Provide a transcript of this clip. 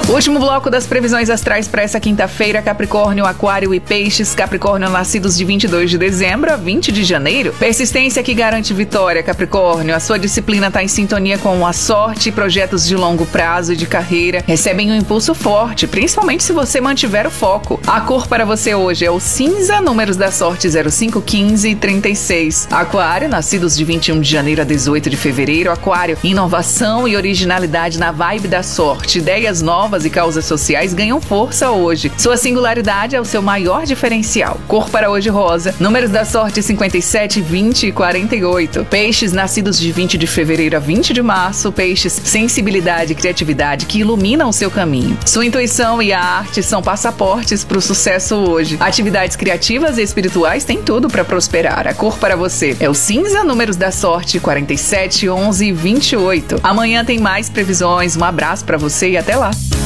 Último bloco das previsões astrais para essa quinta-feira: Capricórnio, Aquário e Peixes. Capricórnio, nascidos de 22 de dezembro a 20 de janeiro. Persistência que garante vitória, Capricórnio. A sua disciplina está em sintonia com a sorte. Projetos de longo prazo e de carreira recebem um impulso forte, principalmente se você mantiver o foco. A cor para você hoje é o cinza. Números da sorte 05, 15 e 36. Aquário, nascidos de 21 de janeiro a 18 de fevereiro. Aquário, inovação e originalidade na vibe da sorte. Ideias novas e causas sociais ganham força hoje. Sua singularidade é o seu maior diferencial. Cor para hoje rosa. Números da sorte 57, 20 e 48. Peixes, nascidos de 20 de fevereiro a 20 de março. Peixes, sensibilidade e criatividade que iluminam o seu caminho. Sua intuição e a arte são passaportes para o sucesso hoje. Atividades criativas e espirituais têm tudo para prosperar. A cor para você é o cinza. Números da sorte 47, 11 e 28. Amanhã tem mais previsões. Um abraço para você e até lá.